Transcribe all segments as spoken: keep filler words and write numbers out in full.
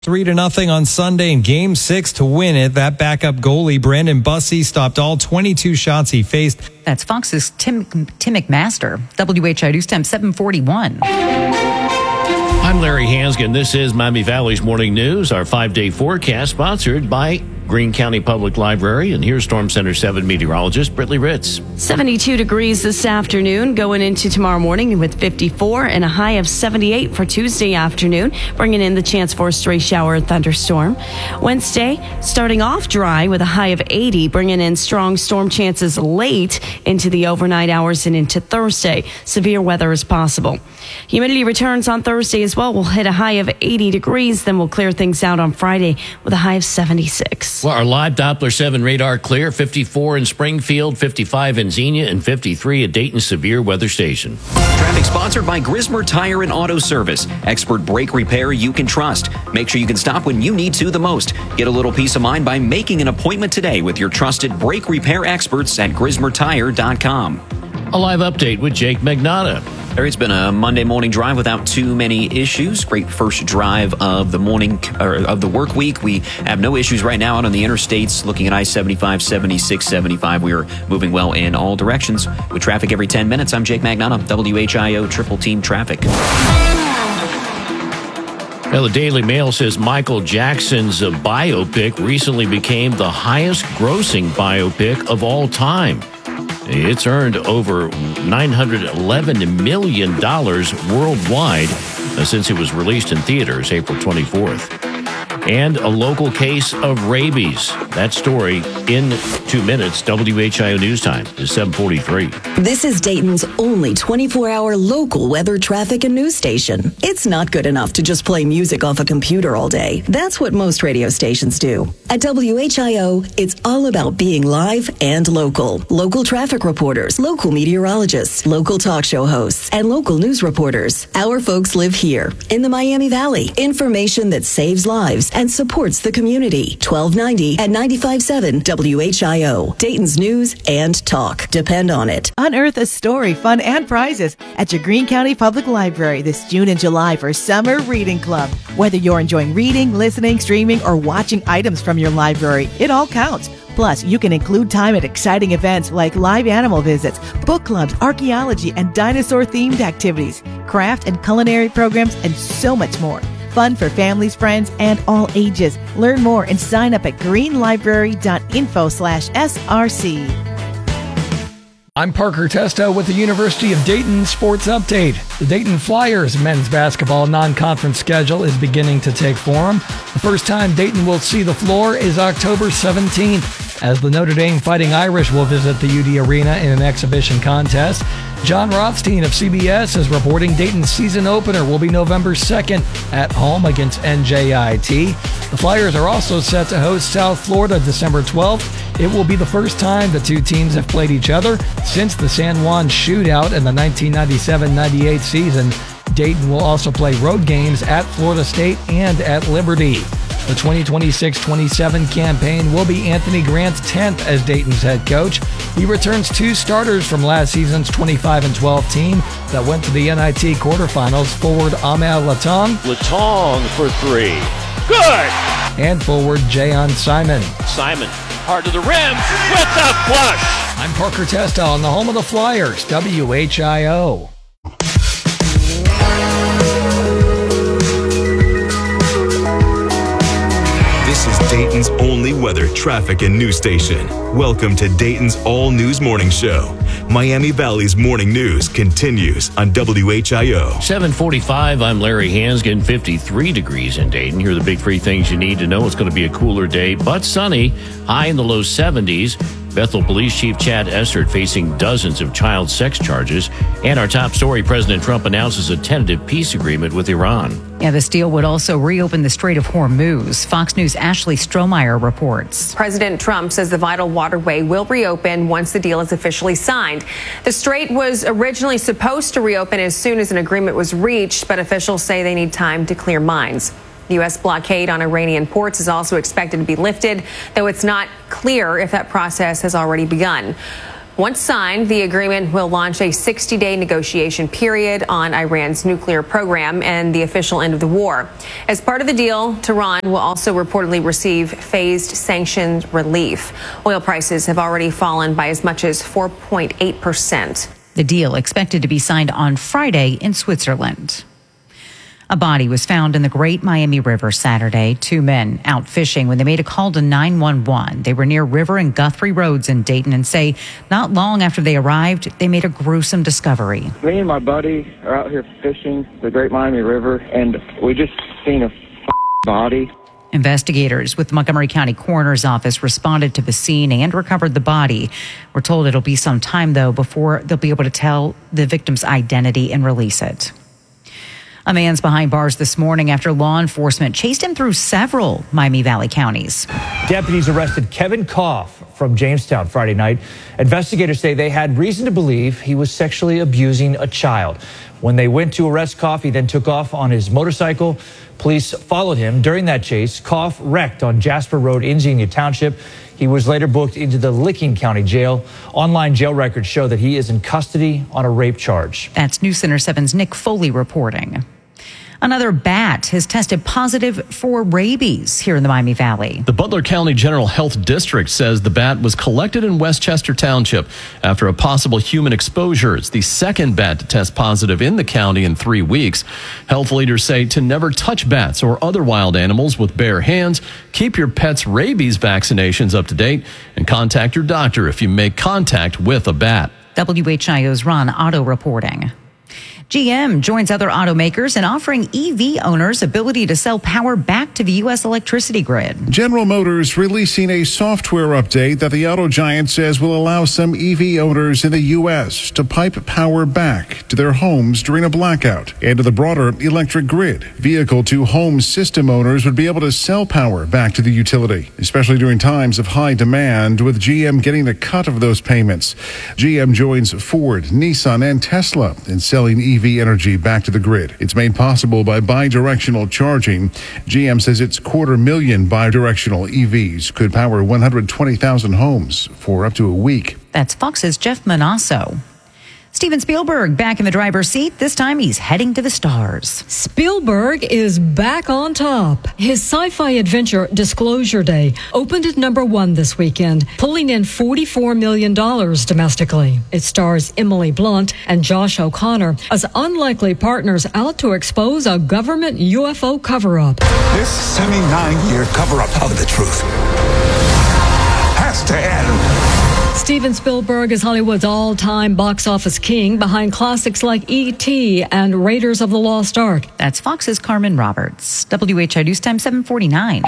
Three to nothing on Sunday in Game Six to win it. That backup goalie Brandon Bussey stopped all twenty-two shots he faced. That's Fox's Tim Tim McMaster. W H I News Time seven forty-one. I'm Larry Hansgen. This is Miami Valley's Morning News, our five-day forecast sponsored by Greene County Public Library. And here's Storm Center seven meteorologist Brittany Ritz. seventy-two degrees this afternoon, going into tomorrow morning with fifty-four and a high of seventy-eight for Tuesday afternoon, bringing in the chance for a stray shower and thunderstorm. Wednesday, starting off dry with a high of eighty, bringing in strong storm chances late into the overnight hours and into Thursday. Severe weather is possible. Humidity returns on Thursday as well. We'll hit a high of eighty degrees, then we'll clear things out on Friday with a high of seventy-six. Well, our live Doppler seven radar clear, fifty-four in Springfield, fifty-five in Xenia, and fifty-three at Dayton Severe Weather Station. Traffic sponsored by Grismer Tire and Auto Service. Expert brake repair you can trust. Make sure you can stop when you need to the most. Get a little peace of mind by making an appointment today with your trusted brake repair experts at grismer tire dot com. A live update with Jake Magnotta. It's been a Monday morning drive without too many issues. Great first drive of the morning or of the work week. We have no issues right now out on the interstates. Looking at I seventy-five, seventy-six, seventy-five, we are moving well in all directions. With traffic every ten minutes, I'm Jake Magnotta, W H I O Triple Team Traffic. Well, the Daily Mail says Michael Jackson's uh, biopic recently became the highest grossing biopic of all time. It's earned over nine hundred eleven million dollars worldwide uh, since it was released in theaters April twenty-fourth. And a local case of rabies. That story in two minutes. W H I O News Time is seven forty-three. This is Dayton's only twenty-four hour local weather, traffic, and news station. It's not good enough to just play music off a computer all day. That's what most radio stations do. At W H I O, it's all about being live and local. Local traffic reporters, local meteorologists, local talk show hosts, and local news reporters. Our folks live here in the Miami Valley. Information that saves lives and supports the community. twelve ninety at ninety-five point seven W H I O. Dayton's news and talk. Depend on it. Unearth a story, fun, and prizes at your Greene County Public Library this June and July for Summer Reading Club. Whether you're enjoying reading, listening, streaming, or watching items from your library, it all counts. Plus, you can include time at exciting events like live animal visits, book clubs, archaeology, and dinosaur-themed activities, craft and culinary programs, and so much more. Fun for families, friends, and all ages. Learn more and sign up at greenlibrary.info slash SRC. I'm Parker Testo with the University of Dayton Sports Update. The Dayton Flyers men's basketball non-conference schedule is beginning to take form. The first time Dayton will see the floor is October seventeenth, as the Notre Dame Fighting Irish will visit the U D Arena in an exhibition contest. John Rothstein of C B S is reporting Dayton's season opener will be November second at home against N J I T. The Flyers are also set to host South Florida December twelfth. It will be the first time the two teams have played each other since the San Juan shootout in the nineteen ninety-seven ninety-eight season. Dayton will also play road games at Florida State and at Liberty. The twenty twenty-six twenty-seven campaign will be Anthony Grant's tenth as Dayton's head coach. He returns two starters from last season's twenty-five and twelve team that went to the N I T quarterfinals. Forward Amal Latong. Latong for three. Good! And forward Jayon Simon. Simon, hard to the rim with the flush. I'm Parker Testo on the home of the Flyers, W H I O. This is Dayton's only weather, traffic, and news station. Welcome to Dayton's all-news morning show. Miami Valley's morning news continues on W H I O. seven forty-five, I'm Larry Hansgen, fifty-three degrees in Dayton. Here are the big three things you need to know. It's going to be a cooler day, but sunny, high in the low seventies. Bethel Police Chief Chad Essert facing dozens of child sex charges. And our top story, President Trump announces a tentative peace agreement with Iran. Yeah, this deal would also reopen the Strait of Hormuz. Fox News' Ashley Strohmeyer reports. President Trump says the vital waterway will reopen once the deal is officially signed. The strait was originally supposed to reopen as soon as an agreement was reached, but officials say they need time to clear mines. The U S blockade on Iranian ports is also expected to be lifted, though it's not clear if that process has already begun. Once signed, the agreement will launch a sixty-day negotiation period on Iran's nuclear program and the official end of the war. As part of the deal, Tehran will also reportedly receive phased sanctions relief. Oil prices have already fallen by as much as four point eight percent. The deal expected to be signed on Friday in Switzerland. A body was found in the Great Miami River Saturday. Two men out fishing when they made a call to nine one one. They were near River and Guthrie Roads in Dayton and say not long after they arrived, they made a gruesome discovery. Me and my buddy are out here fishing the Great Miami River, and we just seen a f- body. Investigators with the Montgomery County Coroner's Office responded to the scene and recovered the body. We're told it'll be some time, though, before they'll be able to tell the victim's identity and release it. A man's behind bars this morning after law enforcement chased him through several Miami Valley counties. Deputies arrested Kevin Koff from Jamestown Friday night. Investigators say they had reason to believe he was sexually abusing a child. When they went to arrest Koff, he then took off on his motorcycle. Police followed him. During that chase, Koff wrecked on Jasper Road in Xenia Township. He was later booked into the Licking County Jail. Online jail records show that he is in custody on a rape charge. That's News Center seven's Nick Foley reporting. Another bat has tested positive for rabies here in the Miami Valley. The Butler County General Health District says the bat was collected in Westchester Township after a possible human exposure. It's the second bat to test positive in the county in three weeks. Health leaders say to never touch bats or other wild animals with bare hands. Keep your pet's rabies vaccinations up to date and contact your doctor if you make contact with a bat. W H I O's Ron Otto reporting. G M joins other automakers in offering E V owners ability to sell power back to the U S electricity grid. General Motors releasing a software update that the auto giant says will allow some E V owners in the U S to pipe power back to their homes during a blackout and to the broader electric grid. Vehicle-to-home system owners would be able to sell power back to the utility, especially during times of high demand, with G M getting a cut of those payments. G M joins Ford, Nissan, and Tesla in selling E V energy back to the grid. It's made possible by bidirectional charging. G M says its quarter million bidirectional E Vs could power one hundred twenty thousand homes for up to a week. That's Fox's Jeff Manasso. Steven Spielberg back in the driver's seat. This time he's heading to the stars. Spielberg is back on top. His sci-fi adventure Disclosure Day opened at number one this weekend, pulling in forty-four million dollars domestically. It stars Emily Blunt and Josh O'Connor as unlikely partners out to expose a government U F O cover-up. This seventy-nine-year cover-up of the truth has to end. Steven Spielberg is Hollywood's all-time box office king behind classics like E T and Raiders of the Lost Ark. That's Fox's Carmen Roberts. W H I News Time seven forty-nine.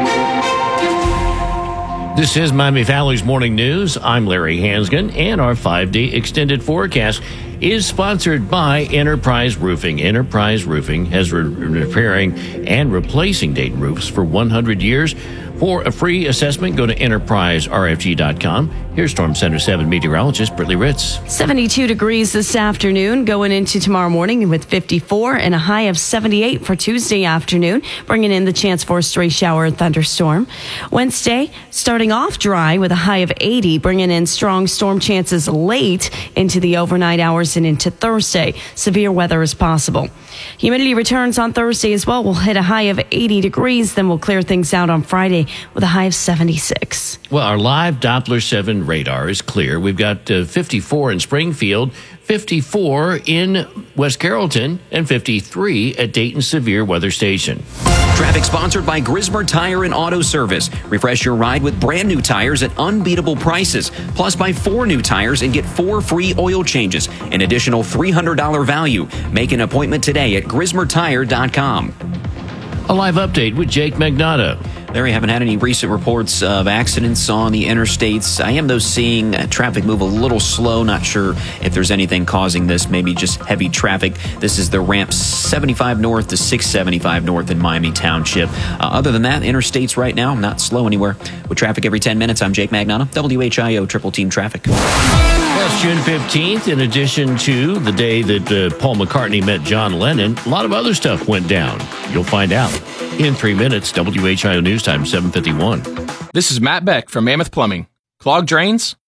This is Miami Valley's Morning News. I'm Larry Hansgen, and our five-day extended forecast is sponsored by Enterprise Roofing. Enterprise Roofing has been repairing and replacing Dayton roofs for one hundred years. For a free assessment, go to enterprise r f g dot com. Here's Storm Center seven meteorologist Brittany Ritz. seventy-two degrees this afternoon, going into tomorrow morning with fifty-four and a high of seventy-eight for Tuesday afternoon, bringing in the chance for a stray shower and thunderstorm. Wednesday, starting off dry with a high of eighty, bringing in strong storm chances late into the overnight hours and into Thursday. Severe weather is possible. Humidity returns on Thursday as well. We'll hit a high of eighty degrees, then we'll clear things out on Friday with a high of seventy-six. Well, our live Doppler seven radar is clear. We've got uh, fifty-four in Springfield, fifty-four in West Carrollton, and fifty-three at Dayton Severe Weather Station. Traffic sponsored by Grismer Tire and Auto Service. Refresh your ride with brand new tires at unbeatable prices. Plus, buy four new tires and get four free oil changes. An additional three hundred dollars value. Make an appointment today at grismer tire dot com. A live update with Jake Magnotta. There, we haven't had any recent reports of accidents on the interstates. I am, though, seeing traffic move a little slow. Not sure if there's anything causing this, maybe just heavy traffic. This is the ramp seventy-five north to six seventy-five north in Miami Township. Uh, other than that, interstates right now, not slow anywhere. With traffic every ten minutes, I'm Jake Magnotta, W H I O Triple Team Traffic. Well, it's June fifteenth. In addition to the day that uh, Paul McCartney met John Lennon, a lot of other stuff went down. You'll find out in three minutes. W H I O News Time, seven fifty-one. This is Matt Beck from Mammoth Plumbing. Clogged drains?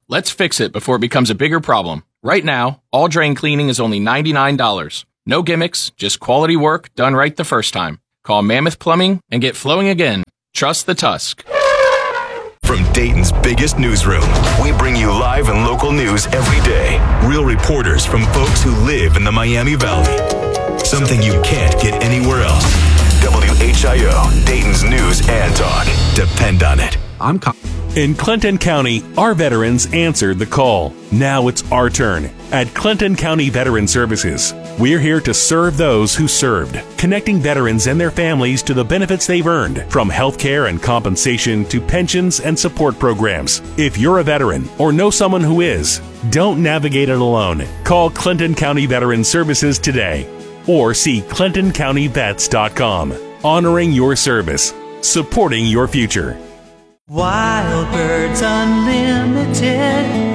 Let's fix it before it becomes a bigger problem. Right now, all drain cleaning is only ninety-nine dollars. No gimmicks, just quality work done right the first time. Call Mammoth Plumbing and get flowing again. Trust the Tusk. From Dayton's biggest newsroom, we bring you live and local news every day. Real reporters from folks who live in the Miami Valley. Something you can't get anywhere else. W H I O, Dayton's news and talk. Depend on it. I'm com- In Clinton County, our veterans answered the call. Now it's our turn. At Clinton County Veteran Services, we're here to serve those who served, connecting veterans and their families to the benefits they've earned, from health care and compensation to pensions and support programs. If you're a veteran or know someone who is, don't navigate it alone. Call Clinton County Veteran Services today or see clinton county vets dot com. Honoring your service, supporting your future. Wild Birds Unlimited.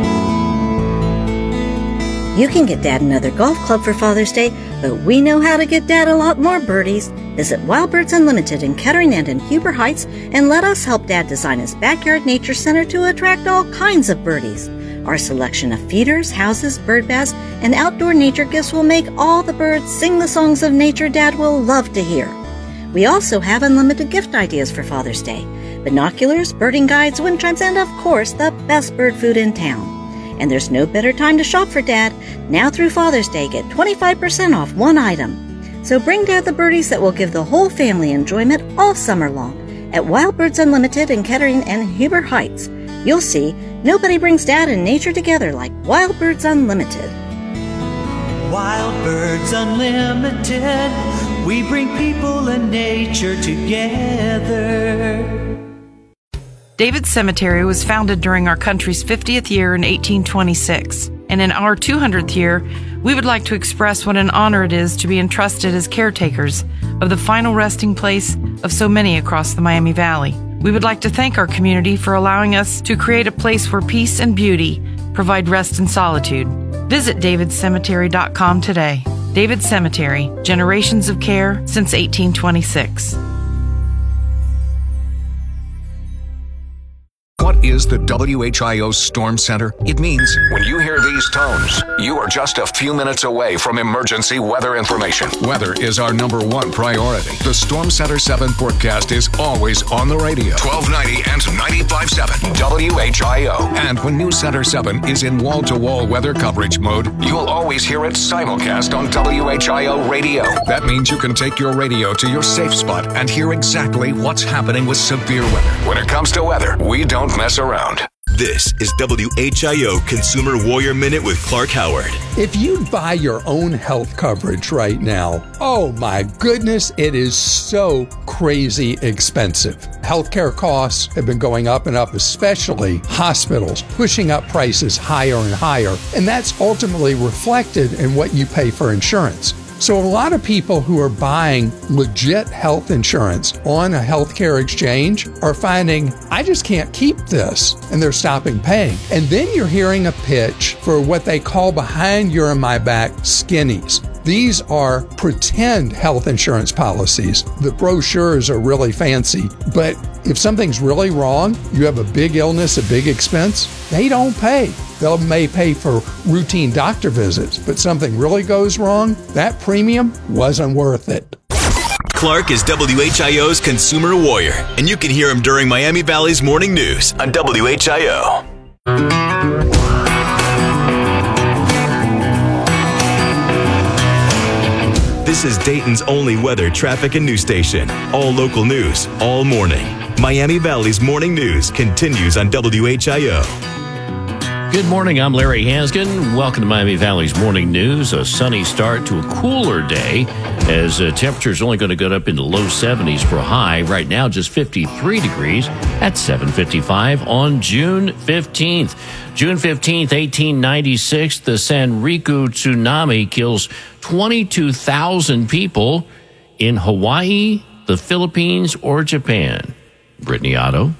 You can get Dad another golf club for Father's Day, but we know how to get Dad a lot more birdies. Visit Wild Birds Unlimited in Kettering and in Huber Heights and let us help Dad design his backyard nature center to attract all kinds of birdies. Our selection of feeders, houses, bird baths, and outdoor nature gifts will make all the birds sing the songs of nature Dad will love to hear. We also have unlimited gift ideas for Father's Day. Binoculars, birding guides, wind chimes, and of course, the best bird food in town. And there's no better time to shop for Dad. Now through Father's Day, get twenty-five percent off one item. So bring Dad the birdies that will give the whole family enjoyment all summer long. At Wild Birds Unlimited in Kettering and Huber Heights, you'll see nobody brings Dad and nature together like Wild Birds Unlimited. Wild Birds Unlimited. We bring people and nature together. David's Cemetery was founded during our country's fiftieth year in eighteen twenty-six. And in our two hundredth year, we would like to express what an honor it is to be entrusted as caretakers of the final resting place of so many across the Miami Valley. We would like to thank our community for allowing us to create a place where peace and beauty provide rest and solitude. Visit david cemetery dot com today. David Cemetery, generations of care since eighteen twenty-six. What is the W H I O Storm Center? It means when you hear these tones, you are just a few minutes away from emergency weather information. Weather is our number one priority. The Storm Center seven forecast is always on the radio. twelve ninety and ninety-five point seven W H I O. And when News Center seven is in wall-to-wall weather coverage mode, you'll always hear it simulcast on W H I O radio. That means you can take your radio to your safe spot and hear exactly what's happening with severe weather. When it comes to weather, we don't mess around. This is W H I O Consumer Warrior Minute with Clark Howard. If you buy your own health coverage right now, oh my goodness, it is so crazy expensive. Healthcare costs have been going up and up, especially hospitals, pushing up prices higher and higher. And that's ultimately reflected in what you pay for insurance. So a lot of people who are buying legit health insurance on a healthcare exchange are finding, I just can't keep this, and they're stopping paying. And then you're hearing a pitch for what they call behind your and my back skinnies. These are pretend health insurance policies. The brochures are really fancy, but if something's really wrong, you have a big illness, a big expense, they don't pay. They may pay for routine doctor visits, but something really goes wrong, that premium wasn't worth it. Clark is W H I O's Consumer Warrior, and you can hear him during Miami Valley's Morning News on W H I O. This is Dayton's only weather, traffic, and news station. All local news, all morning. Miami Valley's Morning News continues on W H I O. Good morning, I'm Larry Hanskin. Welcome to Miami Valley's Morning News. A sunny start to a cooler day as uh, temperatures only going to go up into low seventies for a high. Right now, just fifty-three degrees at seven fifty-five on June fifteenth. June fifteenth, eighteen ninety-six, the Sanriku tsunami kills twenty-two thousand people in Hawaii, the Philippines, or Japan. Brittany Otto.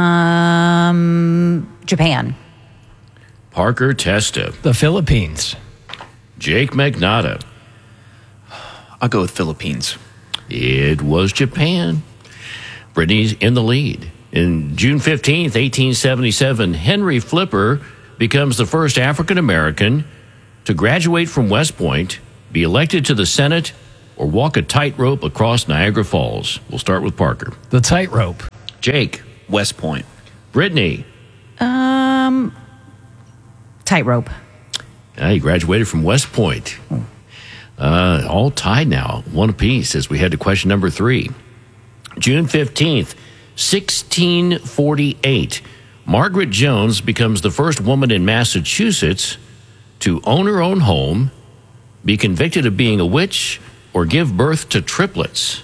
Um, Japan. Parker Testa. The Philippines. Jake Magnotta. I'll go with Philippines. It was Japan. Brittany's in the lead. In June fifteenth, eighteen seventy-seven, Henry Flipper becomes the first African American to graduate from West Point, be elected to the Senate, or walk a tightrope across Niagara Falls? We'll start with Parker. The tightrope. Jake. West Point. Brittany. Um, tightrope. Uh, he graduated from West Point. Uh, all tied now, one apiece as we head to question number three. June fifteenth, sixteen forty-eight. Margaret Jones becomes the first woman in Massachusetts to own her own home, be convicted of being a witch, or give birth to triplets.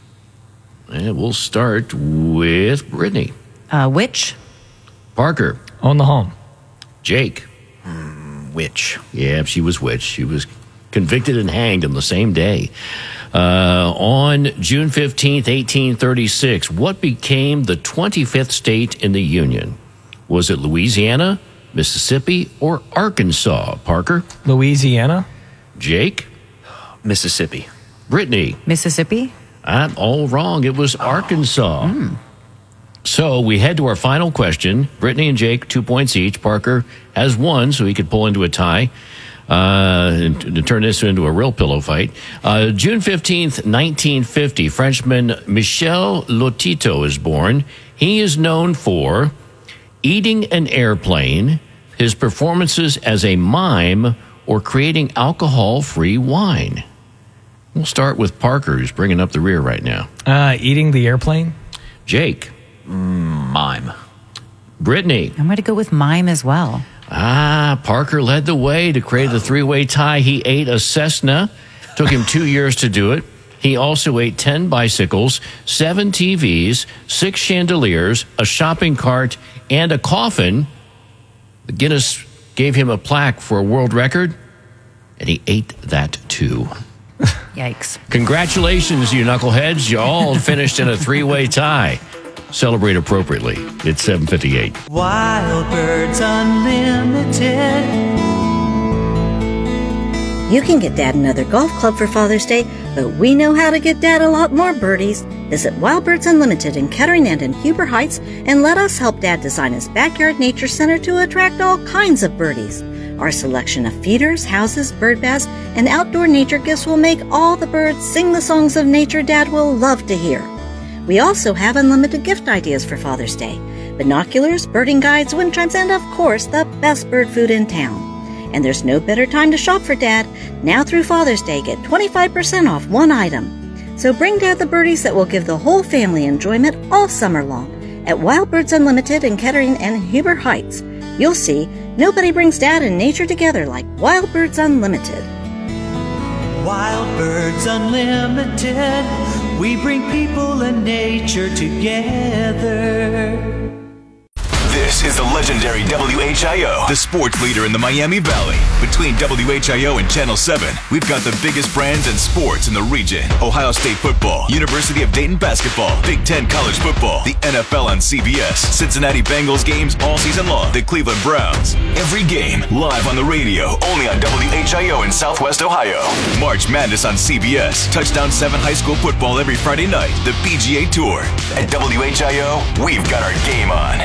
And we'll start with Brittany. Uh, witch. Parker. Own the home. Jake. Mm, witch. Yeah, she was witch. She was convicted and hanged on the same day. Uh, on June fifteenth, eighteen thirty-six, what became the twenty-fifth state in the Union? Was it Louisiana, Mississippi, or Arkansas? Parker? Louisiana. Jake? Mississippi. Brittany? Mississippi. I'm all wrong. It was Arkansas. Mm. So we head to our final question. Brittany and Jake, two points each. Parker has one, so he could pull into a tie. Uh, and to turn this into a real pillow fight. Uh, June fifteenth, nineteen fifty, Frenchman Michel Lotito is born. He is known for eating an airplane, his performances as a mime, or creating alcohol-free wine. We'll start with Parker, who's bringing up the rear right now. Uh, eating the airplane. Jake. Mm, mime. Brittany. I'm going to go with mime as well. Ah, Parker led the way to create the three-way tie. He ate a Cessna. Took him two years to do it. He also ate ten bicycles, seven T Vs, six chandeliers, a shopping cart, and a coffin. The Guinness gave him a plaque for a world record, and he ate that too. Yikes. Congratulations, you knuckleheads. You all finished in a three-way tie. Celebrate appropriately. It's seven fifty-eight. Wild Birds Unlimited. You can get Dad another golf club for Father's Day, but we know how to get Dad a lot more birdies. Visit Wild Birds Unlimited in Kettering and in Huber Heights and let us help Dad design his backyard nature center to attract all kinds of birdies. Our selection of feeders, houses, bird baths, and outdoor nature gifts will make all the birds sing the songs of nature Dad will love to hear. We also have unlimited gift ideas for Father's Day. Binoculars, birding guides, wind chimes, and of course, the best bird food in town. And there's no better time to shop for Dad. Now through Father's Day, get twenty-five percent off one item. So bring Dad the birdies that will give the whole family enjoyment all summer long. At Wild Birds Unlimited in Kettering and Huber Heights, you'll see nobody brings Dad and nature together like Wild Birds Unlimited. Wild Birds Unlimited. We bring people and nature together. This is the legendary W H I O, the sports leader in the Miami Valley. Between W H I O and Channel seven, we've got the biggest brands and sports in the region. Ohio State football, University of Dayton basketball, Big Ten college football, the N F L on C B S, Cincinnati Bengals games all season long, the Cleveland Browns. Every game live on the radio, only on W H I O in Southwest Ohio. March Madness on C B S, Touchdown seven high school football every Friday night, the P G A Tour. At W H I O, we've got our game on.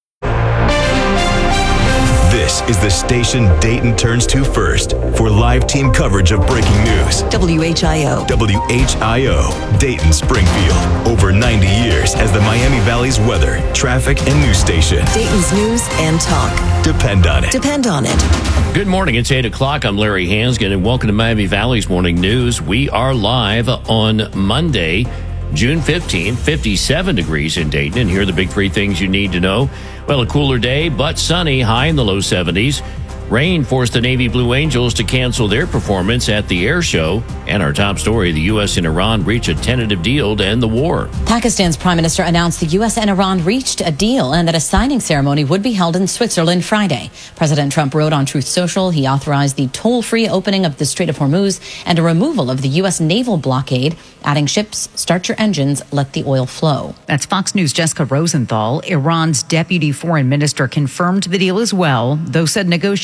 This is the station Dayton turns to first for live team coverage of breaking news. W H I O. W H I O, Dayton Springfield. Over ninety years as the Miami Valley's weather, traffic, and news station. Dayton's news and talk. Depend on it. Depend on it. Good morning. It's eight o'clock. I'm Larry Hansgen, and welcome to Miami Valley's Morning News. We are live on Monday, June fifteenth, fifty-seven degrees in Dayton. And here are the big three things you need to know. Well, a cooler day, but sunny, high in the low seventies. Rain forced the Navy Blue Angels to cancel their performance at the air show. And our top story, the U S and Iran reach a tentative deal to end the war. Pakistan's prime minister announced the U S and Iran reached a deal and that a signing ceremony would be held in Switzerland Friday. President Trump wrote on Truth Social he authorized the toll-free opening of the Strait of Hormuz and a removal of the U S naval blockade, adding ships, start your engines, let the oil flow. That's Fox News' Jessica Rosenthal. Iran's deputy foreign minister confirmed the deal as well, though said negotiations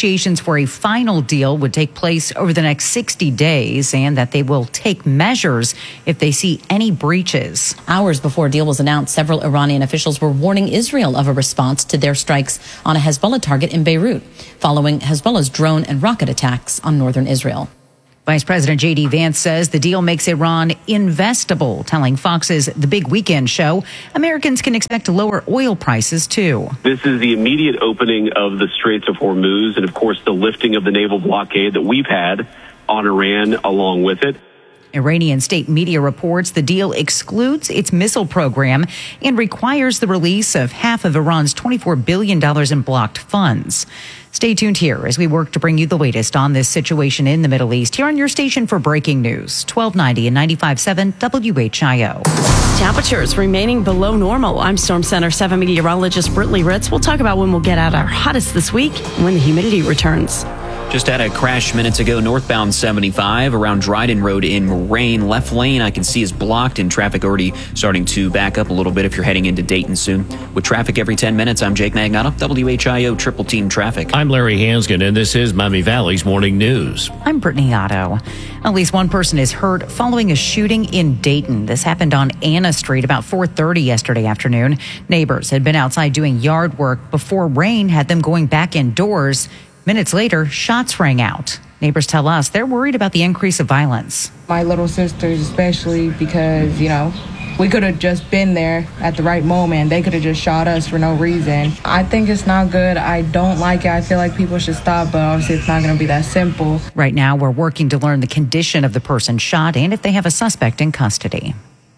negotiations for a final deal would take place over the next sixty days and that they will take measures if they see any breaches. Hours before a deal was announced, several Iranian officials were warning Israel of a response to their strikes on a Hezbollah target in Beirut, following Hezbollah's drone and rocket attacks on northern Israel. Vice President J D Vance says the deal makes Iran investable, telling Fox's The Big Weekend show Americans can expect lower oil prices, too. This is the immediate opening of the Straits of Hormuz and, of course, the lifting of the naval blockade that we've had on Iran along with it. Iranian state media reports the deal excludes its missile program and requires the release of half of Iran's twenty-four billion dollars in blocked funds. Stay tuned here as we work to bring you the latest on this situation in the Middle East here on your station for breaking news, twelve ninety and ninety-five point seven W H I O. Temperatures remaining below normal. I'm Storm Center seven meteorologist Brittany Ritz. We'll talk about when we'll get out our hottest this week and when the humidity returns. Just had a crash minutes ago, northbound seventy-five around Dryden Road in Moraine. Left lane I can see is blocked and traffic already starting to back up a little bit if you're heading into Dayton soon. With traffic every ten minutes, I'm Jake Magnato, W H I O Triple Team Traffic. I'm Larry Hanskin, and this is Miami Valley's Morning News. I'm Brittany Otto. At least one person is hurt following a shooting in Dayton. This happened on Anna Street about four thirty yesterday afternoon. Neighbors had been outside doing yard work before rain had them going back indoors. Minutes later, shots rang out. Neighbors tell us they're worried about the increase of violence. My little sisters especially, because, you know, we could have just been there at the right moment. They could have just shot us for no reason. I think it's not good. I don't like it. I feel like people should stop, but obviously it's not going to be that simple. Right now, we're working to learn the condition of the person shot and if they have a suspect in custody.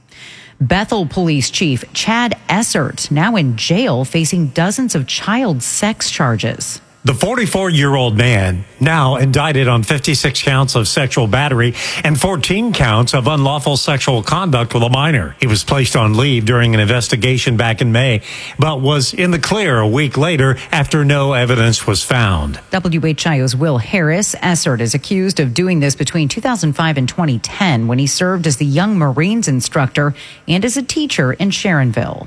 Bethel Police Chief Chad Essert now in jail facing dozens of child sex charges. The forty-four-year-old man now indicted on fifty-six counts of sexual battery and fourteen counts of unlawful sexual conduct with a minor. He was placed on leave during an investigation back in May, but was in the clear a week later after no evidence was found. W H I O's Will Harris. Essert is accused of doing this between two thousand five and twenty ten when he served as the Young Marines instructor and as a teacher in Sharonville.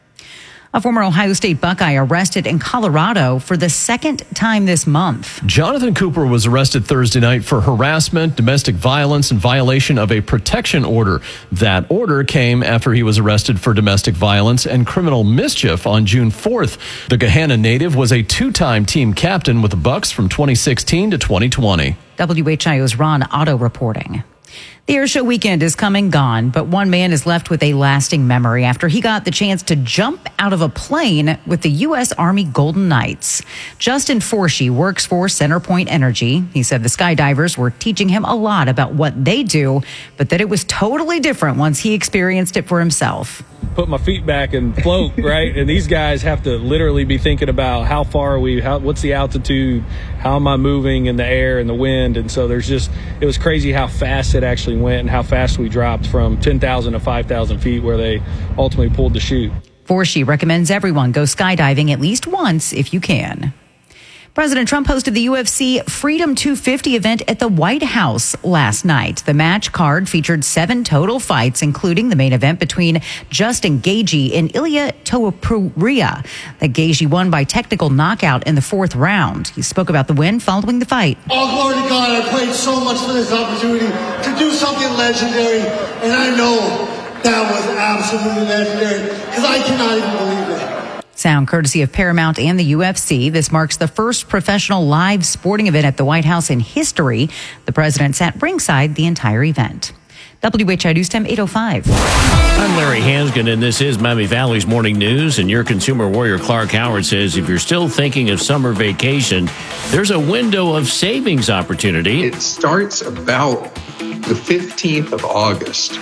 A former Ohio State Buckeye arrested in Colorado for the second time this month. Jonathan Cooper was arrested Thursday night for harassment, domestic violence, and violation of a protection order. That order came after he was arrested for domestic violence and criminal mischief on June fourth. The Gahanna native was a two-time team captain with the Bucks from twenty sixteen to twenty twenty. W H I O's Ron Otto reporting. The airshow weekend is come and gone, but one man is left with a lasting memory after he got the chance to jump out of a plane with the U S Army Golden Knights. Justin Forshee works for Centerpoint Energy. He said the skydivers were teaching him a lot about what they do, but that it was totally different once he experienced it for himself. Put my feet back and float, right? And these guys have to literally be thinking about how far are we, how, what's the altitude, how am I moving in the air and the wind? And so there's just, it was crazy how fast it actually went and how fast we dropped from ten thousand to five thousand feet where they ultimately pulled the chute. Forshee recommends everyone go skydiving at least once if you can. President Trump hosted the U F C Freedom two fifty event at the White House last night. The match card featured seven total fights, including the main event between Justin Gaethje and Ilia Topuria. The Gaethje won by technical knockout in the fourth round. He spoke about the win following the fight. All glory to God. I prayed so much for this opportunity to do something legendary, and I know that was absolutely legendary because I cannot even believe it. Sound courtesy of Paramount and the U F C. This marks the first professional live sporting event at the White House in history. The president sat ringside the entire event. W H I News Time eight oh five. I'm Larry Hanskin, and this is Miami Valley's Morning News. And your consumer warrior Clark Howard says if you're still thinking of summer vacation, there's a window of savings opportunity. It starts about the fifteenth of August.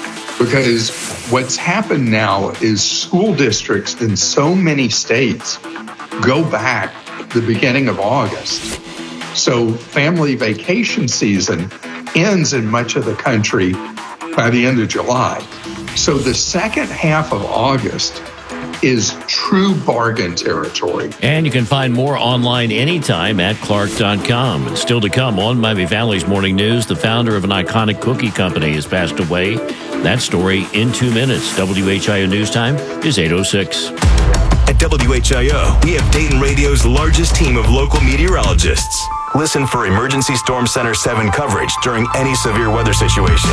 Because what's happened now is school districts in so many states go back the beginning of August. So family vacation season ends in much of the country by the end of July. So the second half of August is true bargain territory. And you can find more online anytime at clark dot com. And still to come on Miami Valley's Morning News, the founder of an iconic cookie company has passed away. That story in two minutes. W H I O News Time is eight oh six. At W H I O, we have Dayton Radio's largest team of local meteorologists. Listen for Emergency Storm Center seven coverage during any severe weather situation.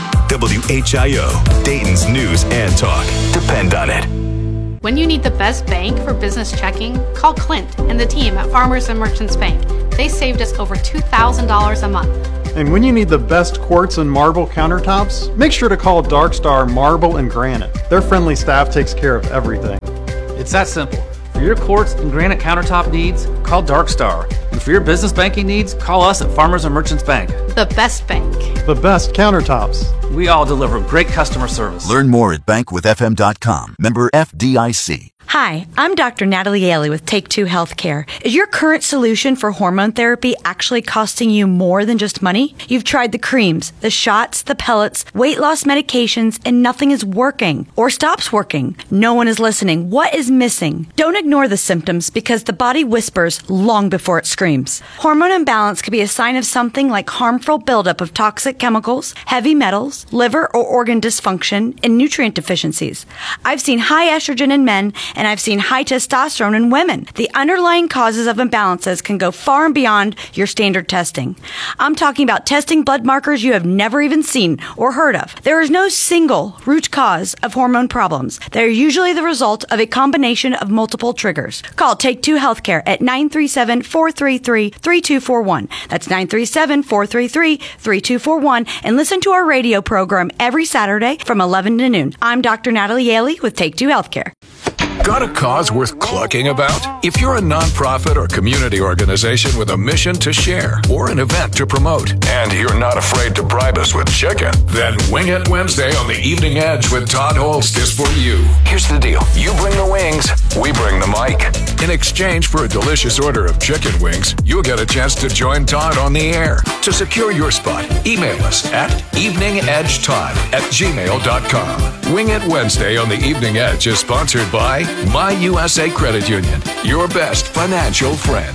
W H I O, Dayton's news and talk. Depend on it. When you need the best bank for business checking, call Clint and the team at Farmers and Merchants Bank. They saved us over two thousand dollars a month. And when you need the best quartz and marble countertops, make sure to call Darkstar Marble and Granite. Their friendly staff takes care of everything. It's that simple. For your quartz and granite countertop needs, call Darkstar. And for your business banking needs, call us at Farmers and Merchants Bank. The best bank. The best countertops. We all deliver great customer service. Learn more at bank with f m dot com. Member F D I C. Hi, I'm Doctor Natalie Ailey with Take Two Healthcare. Is your current solution for hormone therapy actually costing you more than just money? You've tried the creams, the shots, the pellets, weight loss medications, and nothing is working or stops working. No one is listening. What is missing? Don't ignore the symptoms because the body whispers long before it screams. Hormone imbalance could be a sign of something like harmful buildup of toxic chemicals, heavy metals, liver or organ dysfunction, and nutrient deficiencies. I've seen high estrogen in men, and I've seen high testosterone in women. The underlying causes of imbalances can go far and beyond your standard testing. I'm talking about testing blood markers you have never even seen or heard of. There is no single root cause of hormone problems. They are usually the result of a combination of multiple triggers. Call Take Two Healthcare at nine three seven, four three three, three two four one. That's nine three seven, four three three, three two four one. And listen to our radio program every Saturday from eleven to noon. I'm Doctor Natalie Ailey with Take Two Healthcare. Got a cause worth clucking about? If you're a nonprofit or community organization with a mission to share or an event to promote, and you're not afraid to bribe us with chicken, then Wing It Wednesday on the Evening Edge with Todd Holst is for you. Here's the deal. You bring the wings, we bring the mic. In exchange for a delicious order of chicken wings, you'll get a chance to join Todd on the air. To secure your spot, email us at eveningedgetodd at gmail dot com. Wing It Wednesday on the Evening Edge is sponsored by My U S A Credit Union, your best financial friend.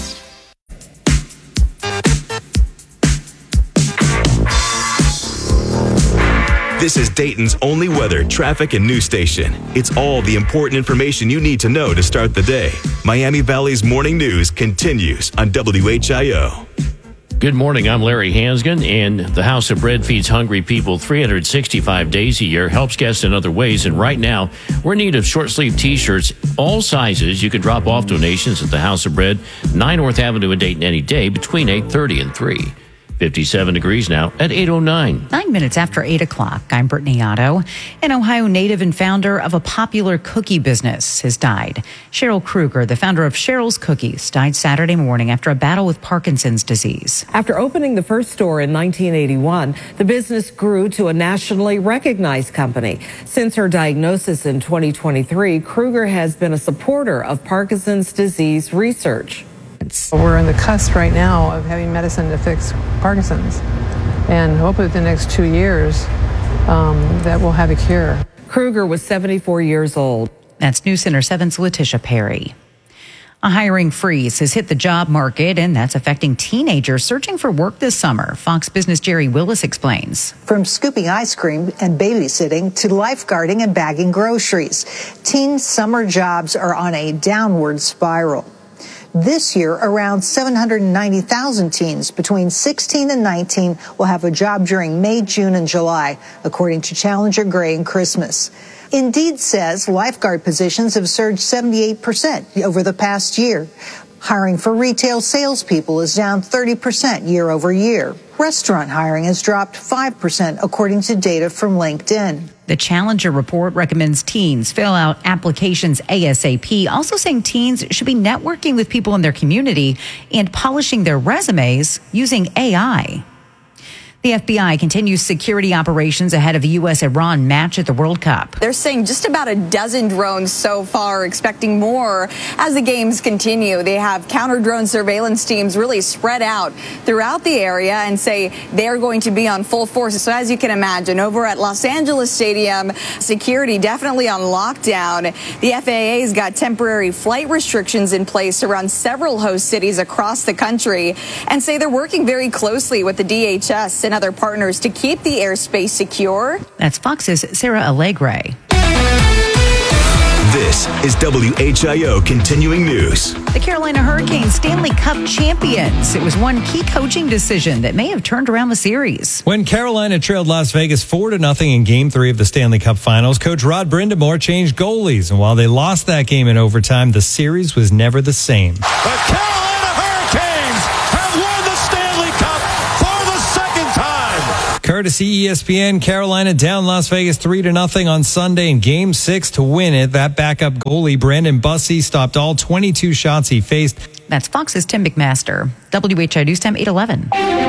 This is Dayton's only weather, traffic, and news station. It's all the important information you need to know to start the day. Miami Valley's morning news continues on W H I O. Good morning. I'm Larry Hansgen, and the House of Bread feeds hungry people three hundred sixty-five days a year, helps guests in other ways. And right now, we're in need of short-sleeve T-shirts, all sizes. You can drop off donations at the House of Bread, nine North Avenue in Dayton any day between eight thirty and three. fifty-seven degrees now at eight oh nine. Nine minutes after eight o'clock, I'm Brittany Otto. An Ohio native and founder of a popular cookie business has died. Cheryl Kruger, the founder of Cheryl's Cookies, died Saturday morning after a battle with Parkinson's disease. After opening the first store in nineteen eighty-one, the business grew to a nationally recognized company. Since her diagnosis in twenty twenty-three, Kruger has been a supporter of Parkinson's disease research. We're on the cusp right now of having medicine to fix Parkinson's, and hopefully within the next two years um, that we'll have a cure. Kruger was seventy-four years old. That's News Center seven's Letitia Perry. A hiring freeze has hit the job market, and that's affecting teenagers searching for work this summer. Fox Business' Jerry Willis explains. From scooping ice cream and babysitting to lifeguarding and bagging groceries, teen summer jobs are on a downward spiral. This year, around seven hundred ninety thousand teens between sixteen and nineteen will have a job during May, June, and July, according to Challenger Gray and Christmas. Indeed says lifeguard positions have surged seventy-eight percent over the past year. Hiring for retail salespeople is down thirty percent year over year. Restaurant hiring has dropped five percent, according to data from LinkedIn. The Challenger report recommends teens fill out applications ASAP, also saying teens should be networking with people in their community and polishing their resumes using A I. The F B I continues security operations ahead of the U S Iran match at the World Cup. They're saying just about a dozen drones so far, expecting more as the games continue. They have counter-drone surveillance teams really spread out throughout the area and say they're going to be on full force. So as you can imagine, over at Los Angeles Stadium, security definitely on lockdown. The F A A's got temporary flight restrictions in place around several host cities across the country and say they're working very closely with the D H S and other partners to keep the airspace secure. That's Fox's Sarah Allegre. This is W H I O Continuing News. The Carolina Hurricanes Stanley Cup champions. It was one key coaching decision that may have turned around the series. When Carolina trailed Las Vegas four to nothing in Game three of the Stanley Cup Finals, Coach Rod Brindamore changed goalies. And while they lost that game in overtime, the series was never the same. The Carolina Hurricanes have won the Stanley Cup for the second time. Courtesy E S P N, Carolina down Las Vegas three to nothing on Sunday in Game six to win it. That backup goalie, Brandon Bussey, stopped all twenty-two shots he faced. That's Fox's Tim McMaster. W H I News Time eight eleven.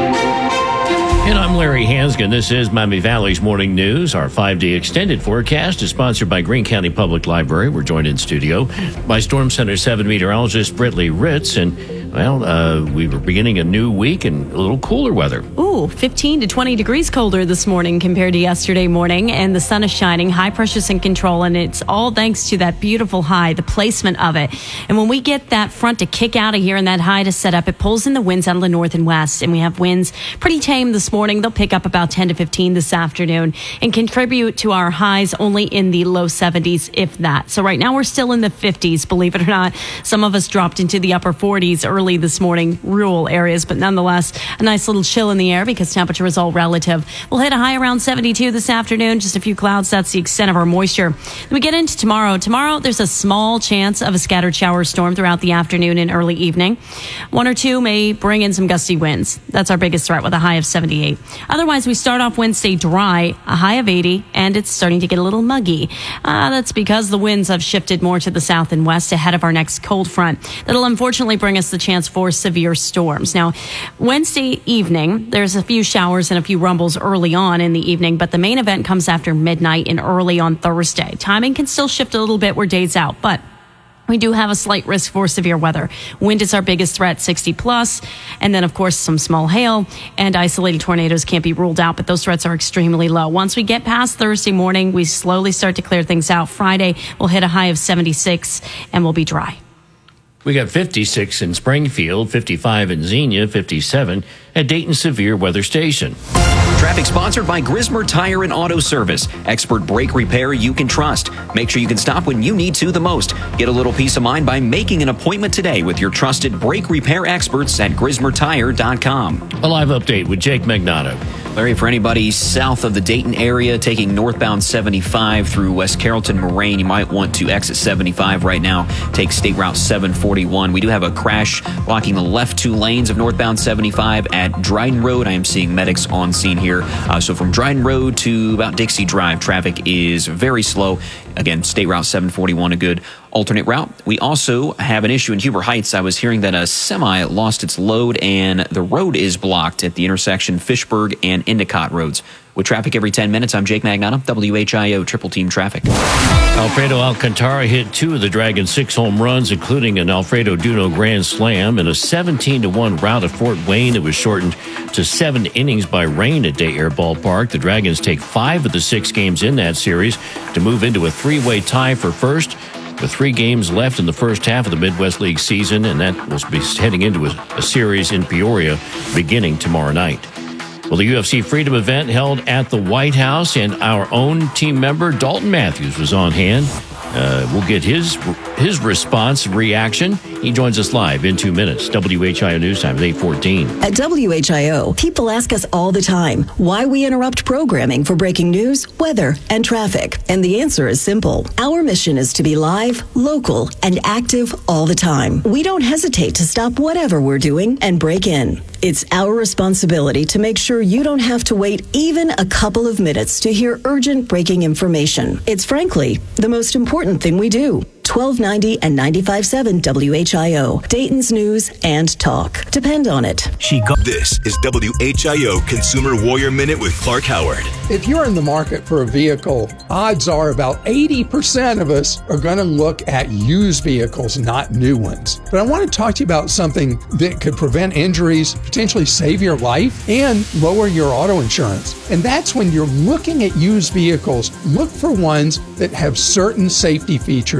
And I'm Larry Hansgen. This is Miami Valley's Morning News. Our five-day extended forecast is sponsored by Greene County Public Library. We're joined in studio by Storm Center seven meteorologist Britley Ritz. And, well, uh, we were beginning a new week and a little cooler weather. Ooh, fifteen to twenty degrees colder this morning compared to yesterday morning. And the sun is shining, high pressure's in control. And it's all thanks to that beautiful high, the placement of it. And when we get that front to kick out of here and that high to set up, it pulls in the winds out of the north and west. And we have winds pretty tame this morning. They'll pick up about ten to fifteen this afternoon and contribute to our highs only in the low seventies, if that. So right now we're still in the fifties, believe it or not. Some of us dropped into the upper forties early this morning, rural areas, but nonetheless, a nice little chill in the air because temperature is all relative. We'll hit a high around seventy-two this afternoon, just a few clouds. That's the extent of our moisture. Then we get into tomorrow. Tomorrow, there's a small chance of a scattered shower storm throughout the afternoon and early evening. One or two may bring in some gusty winds. That's our biggest threat with a high of seventy-eight. Otherwise, we start off Wednesday dry, a high of eighty, and it's starting to get a little muggy. Uh, that's because the winds have shifted more to the south and west ahead of our next cold front. That'll unfortunately bring us the chance for severe storms. Now, Wednesday evening, there's a few showers and a few rumbles early on in the evening, but the main event comes after midnight and early on Thursday. Timing can still shift a little bit. We're days out, but we do have a slight risk for severe weather. Wind is our biggest threat, sixty plus. And then, of course, some small hail and isolated tornadoes can't be ruled out, but those threats are extremely low. Once we get past Thursday morning, we slowly start to clear things out. Friday, we'll hit a high of seventy-six and we'll be dry. We got fifty-six in Springfield, fifty-five in Xenia, fifty-seven at Dayton Severe Weather Station. Traffic sponsored by Grismer Tire and Auto Service. Expert brake repair you can trust. Make sure you can stop when you need to the most. Get a little peace of mind by making an appointment today with your trusted brake repair experts at grismer tire dot com. A live update with Jake Magnato. Larry, for anybody south of the Dayton area taking northbound seventy-five through West Carrollton Moraine, you might want to exit seventy-five right now. Take State Route seven forty-one. We do have a crash blocking the left two lanes of northbound seventy-five at Dryden Road. I am seeing medics on scene here. Uh, so from Dryden Road to about Dixie Drive, traffic is very slow. Again, State Route seven forty-one, a good alternate route. We also have an issue in Huber Heights. I was hearing that a semi lost its load and the road is blocked at the intersection Fishburg and Endicott roads. With traffic every ten minutes, I'm Jake Magnato, W H I O Triple Team Traffic. Alfredo Alcantara hit two of the Dragons' six home runs, including an Alfredo Duno grand slam in a seventeen to one rout at Fort Wayne that was shortened to seven innings by rain at Day Air Ballpark. The Dragons take five of the six games in that series to move into a three-way tie for first, with three games left in the first half of the Midwest League season, and that will be heading into a, a series in Peoria beginning tomorrow night. Well, the U F C Freedom event held at the White House, and our own team member, Dalton Matthews, was on hand. Uh, we'll get his his response, reaction. He joins us live in two minutes. W H I O News Time is eight fourteen. At W H I O, people ask us all the time why we interrupt programming for breaking news, weather, and traffic. And the answer is simple. Our mission is to be live, local, and active all the time. We don't hesitate to stop whatever we're doing and break in. It's our responsibility to make sure you don't have to wait even a couple of minutes to hear urgent breaking information. It's frankly the most important thing we do. twelve ninety and ninety-five point seven W H I O, Dayton's News and Talk. Depend on it. She got this is W H I O Consumer Warrior Minute with Clark Howard. If you're in the market for a vehicle, odds are about eighty percent of us are going to look at used vehicles, not new ones. But I want to talk to you about something that could prevent injuries, potentially save your life, and lower your auto insurance. And that's when you're looking at used vehicles, look for ones that have certain safety features on them.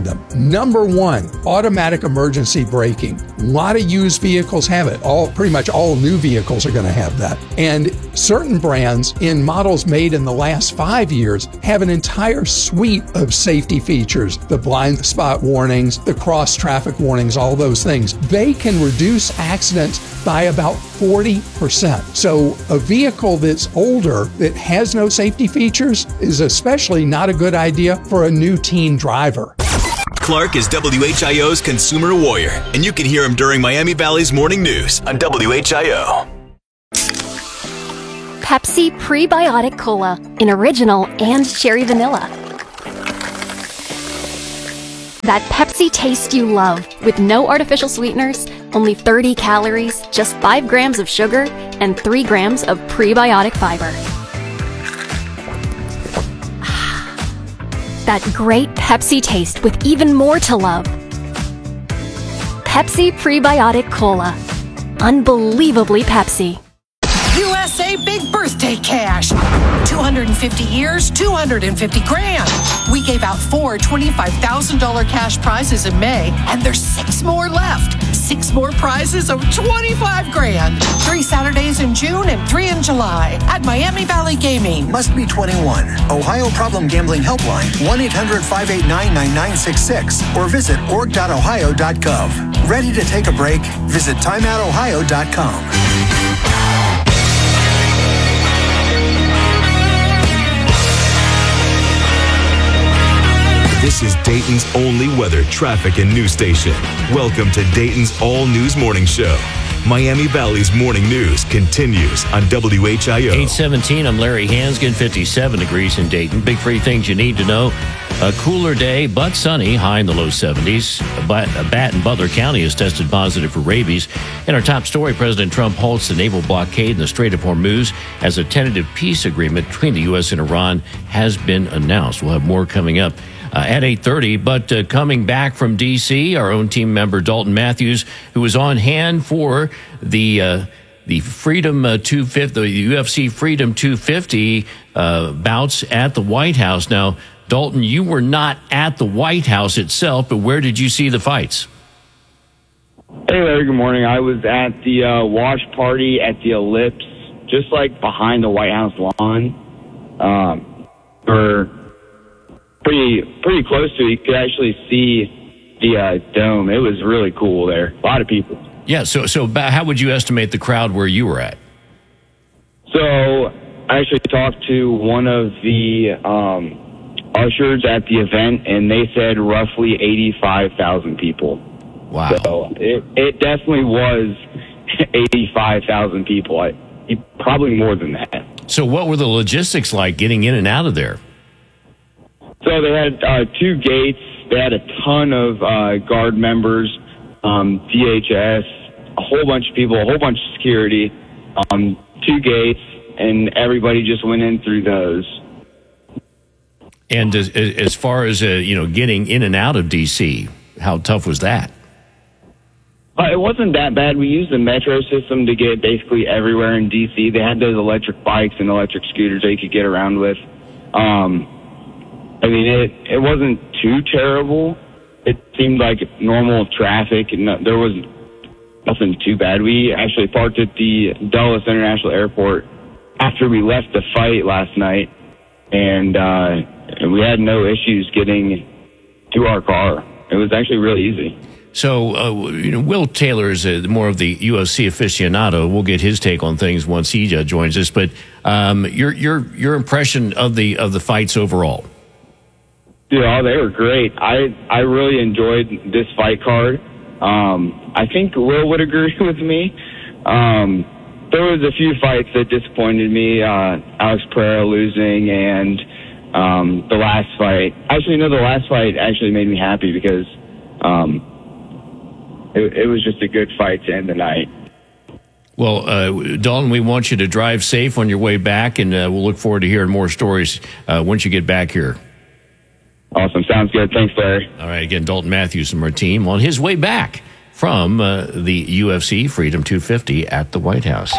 them. Number one, automatic emergency braking. A lot of used vehicles have it. All pretty much all new vehicles are going to have that. And certain brands in models made in the last five years have an entire suite of safety features. The blind spot warnings, the cross traffic warnings, all those things. They can reduce accidents by about forty percent. So a vehicle that's older that has no safety features is especially not a good idea for a new teen driver. Clark is W H I O's consumer warrior, and you can hear him during Miami Valley's morning news on W H I O. Pepsi Prebiotic Cola in original and cherry vanilla. That Pepsi taste you love with no artificial sweeteners, only thirty calories, just five grams of sugar, and three grams of prebiotic fiber. That great Pepsi taste with even more to love. Pepsi Prebiotic Cola. Unbelievably Pepsi. U S A Big Birthday Cash. two hundred fifty years, two hundred fifty grand. We gave out four twenty-five thousand dollars cash prizes in May, and there's six more left. Six more prizes of twenty-five grand. Three Saturdays in June and three in July at Miami Valley Gaming. Must be twenty-one. Ohio Problem Gambling Helpline, one eight hundred five eight nine nine nine six six, or visit org dot ohio dot gov. Ready to take a break? Visit time out ohio dot com. This is Dayton's only weather, traffic, and news station. Welcome to Dayton's All News Morning Show. Miami Valley's morning news continues on W H I O. eight seventeen, I'm Larry Hansgen, fifty-seven degrees in Dayton. Big three things you need to know. A cooler day, but sunny, high in the low seventies. But Baton Butler County has tested positive for rabies. In our top story, President Trump halts the naval blockade in the Strait of Hormuz as a tentative peace agreement between the U S and Iran has been announced. We'll have more coming up Uh, at eight thirty, but uh, coming back from D C, our own team member Dalton Matthews, who was on hand for the uh, the Freedom uh, two fifty, the U F C Freedom two fifty uh, bouts at the White House. Now, Dalton, you were not at the White House itself, but where did you see the fights? Hey, Larry, good morning. I was at the uh, watch party at the Ellipse, just like behind the White House lawn. Um, for pretty pretty close to it. You could actually see the uh, dome. It was really cool there. A lot of people. Yeah, so so how would you estimate the crowd where you were at? So I actually talked to one of the um, ushers at the event, and they said roughly eighty-five thousand people. Wow. So it, it definitely was eighty-five thousand people. I, probably more than that. So what were the logistics like getting in and out of there? So they had uh, two gates. They had a ton of uh, guard members, um, D H S, a whole bunch of people, a whole bunch of security, um, two gates, and everybody just went in through those. And as, as far as, uh, you know, getting in and out of D C, how tough was that? Uh, it wasn't that bad. We used the metro system to get basically everywhere in D C. They had those electric bikes and electric scooters they could get around with. Um, I mean, it, it wasn't too terrible. It seemed like normal traffic, and no, there was nothing too bad. We actually parked at the Dulles International Airport after we left the fight last night, and, uh, and we had no issues getting to our car. It was actually really easy. So, uh, you know, Will Taylor is uh, more of the U F C aficionado. We'll get his take on things once he uh, joins us. But um, your your your impression of the of the fights overall? Yeah, they were great. I I really enjoyed this fight card. Um, I think Will would agree with me. Um, there was a few fights that disappointed me. Uh, Alex Pereira losing, and um, the last fight. Actually, no, the last fight actually made me happy because um, it, it was just a good fight to end the night. Well, uh, Dalton, we want you to drive safe on your way back, and uh, we'll look forward to hearing more stories uh, once you get back here. Awesome. Sounds good. Thanks, Larry. All right. Again, Dalton Matthews from our team on his way back from uh, the U F C Freedom two fifty at the White House.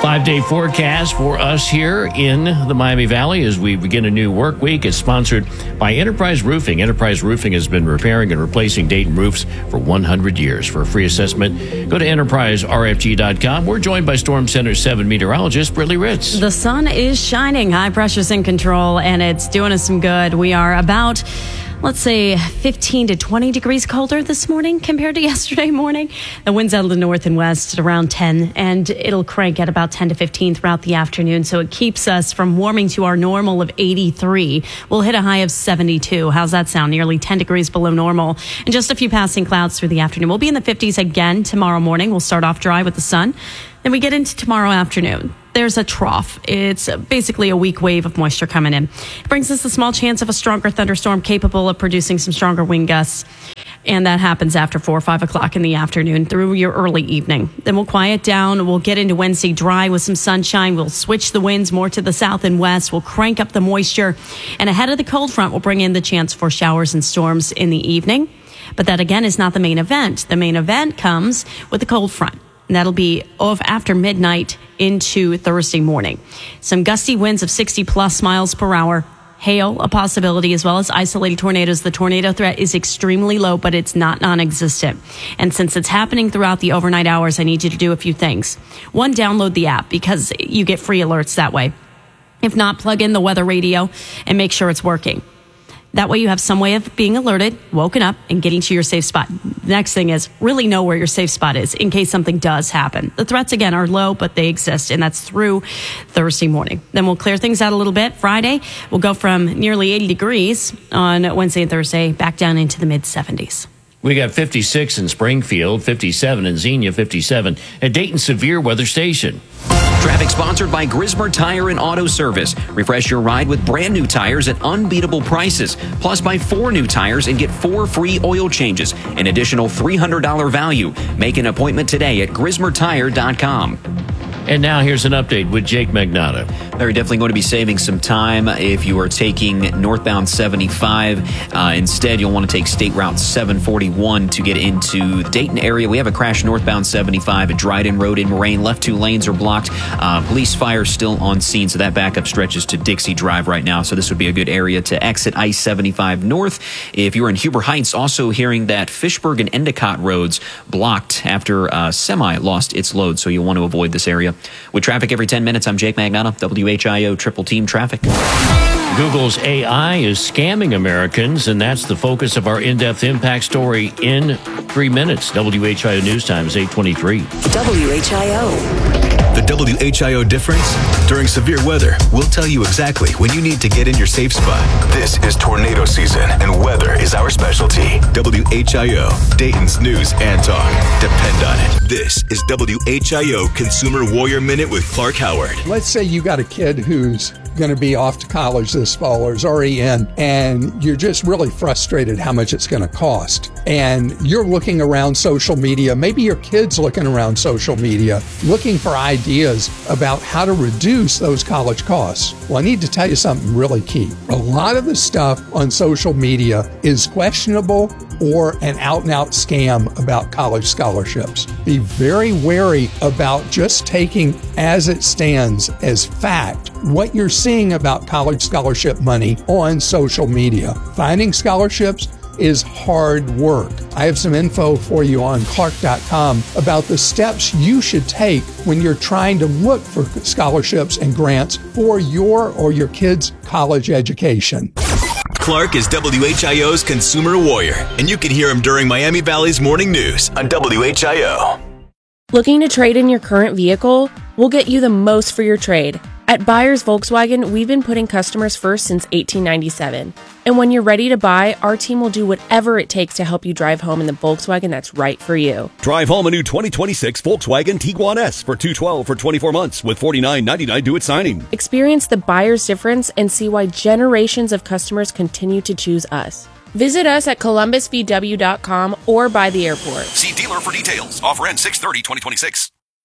Five-day forecast for us here in the Miami Valley as we begin a new work week. It's sponsored by Enterprise Roofing. Enterprise Roofing has been repairing and replacing Dayton roofs for one hundred years. For a free assessment, go to enterprise r f g dot com. We're joined by Storm Center seven meteorologist Brittany Ritz. The sun is shining, high pressure's in control, and it's doing us some good. We are about, let's say, fifteen to twenty degrees colder this morning compared to yesterday morning. The winds out of the north and west at around ten, and it'll crank at about ten to fifteen throughout the afternoon. So it keeps us from warming to our normal of eighty-three. We'll hit a high of seventy-two. How's that sound? Nearly ten degrees below normal. And just a few passing clouds through the afternoon. We'll be in the fifties again tomorrow morning. We'll start off dry with the sun. Then we get into tomorrow afternoon. There's a trough. It's basically a weak wave of moisture coming in. It brings us a small chance of a stronger thunderstorm capable of producing some stronger wind gusts. And that happens after four or five o'clock in the afternoon through your early evening. Then we'll quiet down. We'll get into Wednesday dry with some sunshine. We'll switch the winds more to the south and west. We'll crank up the moisture. And ahead of the cold front, we'll bring in the chance for showers and storms in the evening. But that, again, is not the main event. The main event comes with the cold front. And that'll be off after midnight into Thursday morning. Some gusty winds of sixty plus miles per hour. Hail, a possibility, as well as isolated tornadoes. The tornado threat is extremely low, but it's not non-existent. And since it's happening throughout the overnight hours, I need you to do a few things. One, download the app because you get free alerts that way. If not, plug in the weather radio and make sure it's working. That way you have some way of being alerted, woken up, and getting to your safe spot. The next thing is really know where your safe spot is in case something does happen. The threats, again, are low, but they exist, and that's through Thursday morning. Then we'll clear things out a little bit. Friday, we'll go from nearly eighty degrees on Wednesday and Thursday back down into the mid-seventies. We got fifty-six in Springfield, fifty-seven in Xenia, fifty-seven at Dayton Severe Weather Station. Traffic sponsored by Grismer Tire and Auto Service. Refresh your ride with brand new tires at unbeatable prices. Plus, buy four new tires and get four free oil changes. An additional three hundred dollars value. Make an appointment today at grismer tire dot com. And now here's an update with Jake Magnotta. They're definitely going to be saving some time if you are taking northbound seventy-five. Uh, instead, you'll want to take State Route seven forty-one to get into the Dayton area. We have a crash northbound seventy-five at Dryden Road in Moraine. Left two lanes are blocked. Uh, police fire still on scene, so that backup stretches to Dixie Drive right now. So this would be a good area to exit I seventy-five north. If you're in Huber Heights, also hearing that Fishburg and Endicott roads blocked after uh, semi lost its load, so you'll want to avoid this area. With traffic every ten minutes, I'm Jake Magnotta, W H I O Triple Team Traffic. Google's A I is scamming Americans, and that's the focus of our in-depth impact story in three minutes. W H I O News Time is eight twenty-three. W H I O. The W H I O difference? During severe weather, we'll tell you exactly when you need to get in your safe spot. This is tornado season, and weather is our specialty. W H I O, Dayton's news and talk. Depend on it. This is W H I O Consumer Warrior Minute with Clark Howard. Let's say you got a kid who's going to be off to college this fall or is already in, and you're just really frustrated how much it's going to cost. And you're looking around social media, maybe your kid's looking around social media, looking for ideas about how to reduce those college costs. Well, I need to tell you something really key. A lot of the stuff on social media is questionable or an out-and-out scam about college scholarships. Be very wary about just taking as it stands as fact what you're seeing about college scholarship money on social media. Finding scholarships is hard work. I have some info for you on clark dot com about the steps you should take when you're trying to look for scholarships and grants for your or your kids' college education. Clark is W H I O's Consumer Warrior, and you can hear him during Miami Valley's Morning News on W H I O. Looking to trade in your current vehicle? We'll get you the most for your trade. At Buyers Volkswagen, we've been putting customers first since eighteen ninety-seven. And when you're ready to buy, our team will do whatever it takes to help you drive home in the Volkswagen that's right for you. Drive home a new twenty twenty-six Volkswagen Tiguan S for two hundred twelve dollars for twenty-four months with forty-nine ninety-nine due at signing. Experience the buyer's difference and see why generations of customers continue to choose us. Visit us at columbus v w dot com or by the airport. See dealer for details. Offer ends six thirty twenty twenty-six.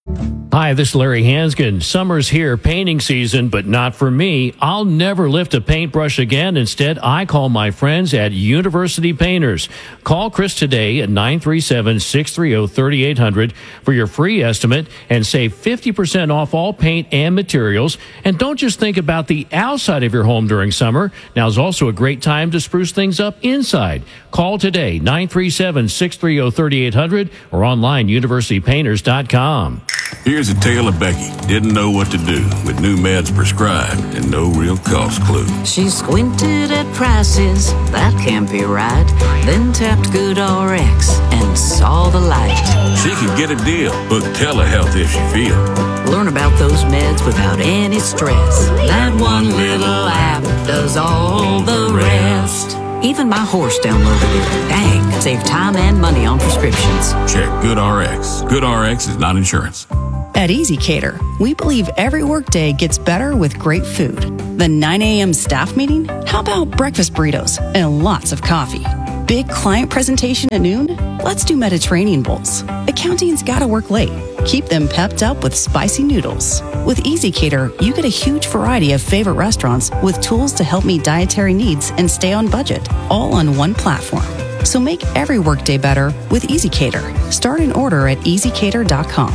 Hi, this is Larry Hanskin. Summer's here, painting season, but not for me. I'll never lift a paintbrush again. Instead, I call my friends at University Painters. Call Chris today at nine three seven, six three zero, three eight zero zero for your free estimate and save fifty percent off all paint and materials. And don't just think about the outside of your home during summer. Now's also a great time to spruce things up inside. Call today, nine three seven, six three zero, three eight zero zero or online, university painters dot com. Here's a tale of Becky. Didn't know what to do with new meds prescribed and no real cost clue. She squinted at prices, that can't be right. Then tapped GoodRx and saw the light. She could get a deal. Book telehealth if she feel. Learn about those meds without any stress. That one little app does all the rest. Even my horse downloaded it. Dang, save time and money on prescriptions. Check GoodRx. GoodRx is not insurance. At EasyCater, we believe every workday gets better with great food. The nine a.m. staff meeting? How about breakfast burritos and lots of coffee? Big client presentation at noon? Let's do Mediterranean bowls. Accounting's gotta work late. Keep them pepped up with spicy noodles. With EasyCater, you get a huge variety of favorite restaurants with tools to help meet dietary needs and stay on budget, all on one platform. So make every workday better with EasyCater. Start an order at easy cater dot com.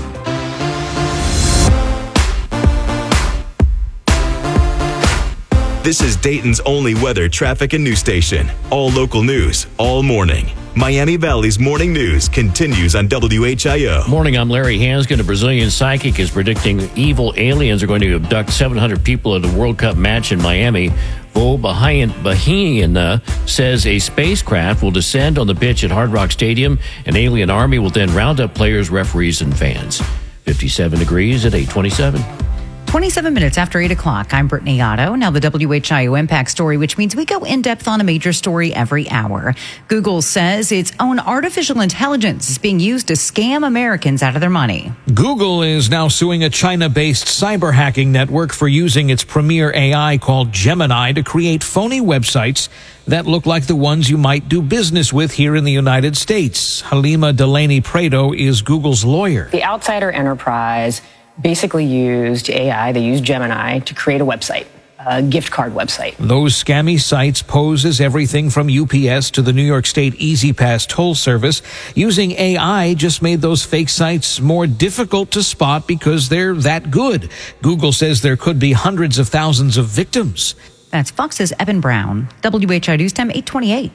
This is Dayton's only weather, traffic, and news station. All local news, all morning. Miami Valley's morning news continues on W H I O. Morning, I'm Larry Hanskin. A Brazilian psychic is predicting evil aliens are going to abduct seven hundred people at a World Cup match in Miami. Vo Bahia says a spacecraft will descend on the pitch at Hard Rock Stadium. An alien army will then round up players, referees, and fans. fifty-seven degrees at eight twenty-seven. twenty-seven minutes after eight o'clock, I'm Brittany Otto. Now the W H I O Impact Story, which means we go in-depth on a major story every hour. Google says its own artificial intelligence is being used to scam Americans out of their money. Google is now suing a China-based cyber hacking network for using its premier A I called Gemini to create phony websites that look like the ones you might do business with here in the United States. Halima Delaney Prado is Google's lawyer. The Outsider Enterprise basically used A I, they used Gemini to create a website, a gift card website. Those scammy sites pose as everything from U P S to the New York State Easy Pass toll service. Using A I just made those fake sites more difficult to spot because they're that good. Google says there could be hundreds of thousands of victims. That's Fox's Evan Brown. W H I O News Time, eight twenty-eight.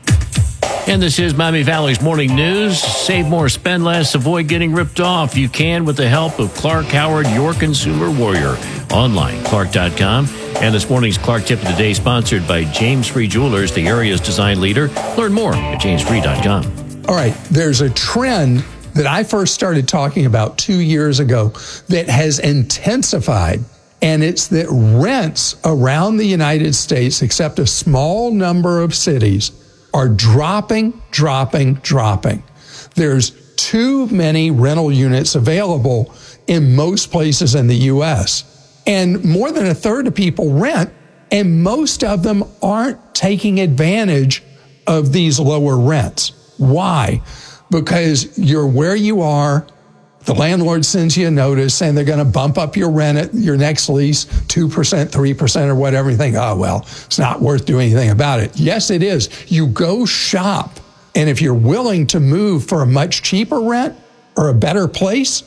And this is Miami Valley's morning news. Save more, spend less, avoid getting ripped off. You can with the help of Clark Howard, your consumer warrior. Online, clark dot com. And this morning's Clark Tip of the Day sponsored by James Free Jewelers, the area's design leader. Learn more at james free dot com. All right, there's a trend that I first started talking about two years ago that has intensified. And it's that rents around the United States, except a small number of cities, are dropping, dropping, dropping. There's too many rental units available in most places in the U S. And more than a third of people rent, and most of them aren't taking advantage of these lower rents. Why? Because you're where you are. The landlord sends you a notice saying they're going to bump up your rent at your next lease, two percent, three percent, or whatever. You think, oh, well, it's not worth doing anything about it. Yes, it is. You go shop. And if you're willing to move for a much cheaper rent or a better place,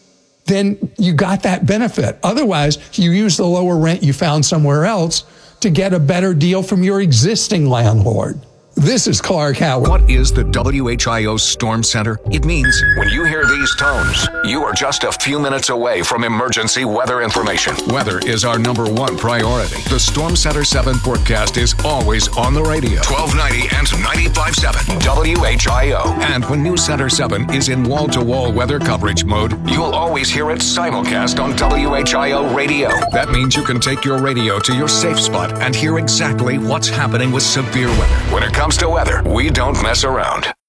then you got that benefit. Otherwise, you use the lower rent you found somewhere else to get a better deal from your existing landlord. This is Clark Howard. What is the W H I O Storm Center? It means when you hear these tones, you are just a few minutes away from emergency weather information. Weather is our number one priority. The Storm Center seven forecast is always on the radio. twelve ninety and ninety-five point seven W H I O. And when News Center seven is in wall-to-wall weather coverage mode, you'll always hear it simulcast on W H I O radio. That means you can take your radio to your safe spot and hear exactly what's happening with severe weather. When it comes to weather, we don't mess around.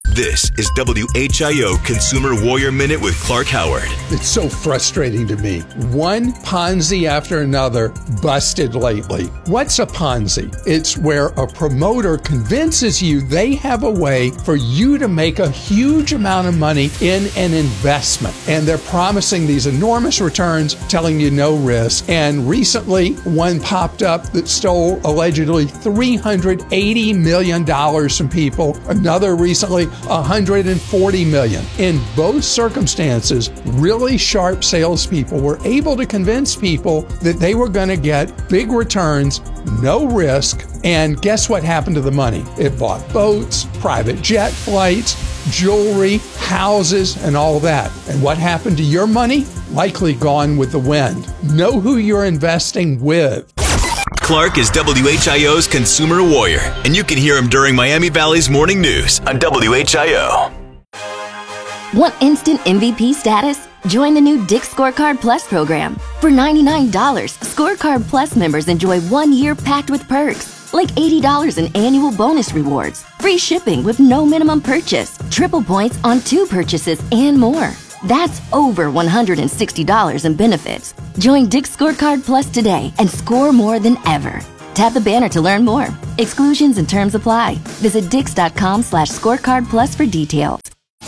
This is W H I O Consumer Warrior Minute with Clark Howard. It's so frustrating to me. One Ponzi after another busted lately. What's a Ponzi? It's where a promoter convinces you they have a way for you to make a huge amount of money in an investment. And they're promising these enormous returns, telling you no risk. And recently, one popped up that stole allegedly three hundred eighty million dollars from people. Another recently, one hundred forty million dollars. In both circumstances, really sharp salespeople were able to convince people that they were going to get big returns, no risk, and guess what happened to the money? It bought boats, private jet flights, jewelry, houses, and all that. And what happened to your money? Likely gone with the wind. Know who you're investing with. Clark is W H I O's Consumer Warrior, and you can hear him during Miami Valley's Morning News on W H I O. Want instant M V P status? Join the new Dick's Scorecard Plus program. For ninety-nine dollars, Scorecard Plus members enjoy one year packed with perks, like eighty dollars in annual bonus rewards, free shipping with no minimum purchase, triple points on two purchases, and more. That's over one hundred sixty dollars in benefits. Join Dick's Scorecard Plus today and score more than ever. Tap the banner to learn more. Exclusions and terms apply. Visit dix.com slash scorecard plus for details.